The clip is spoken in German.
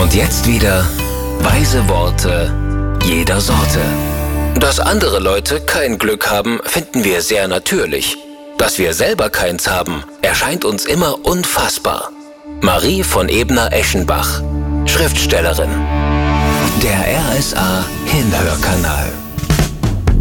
Und jetzt wieder weise Worte jeder Sorte. Dass andere Leute kein Glück haben, finden wir sehr natürlich. Dass wir selber keins haben, erscheint uns immer unfassbar. Marie von Ebner-Eschenbach, Schriftstellerin. Der RSA Hinhörkanal.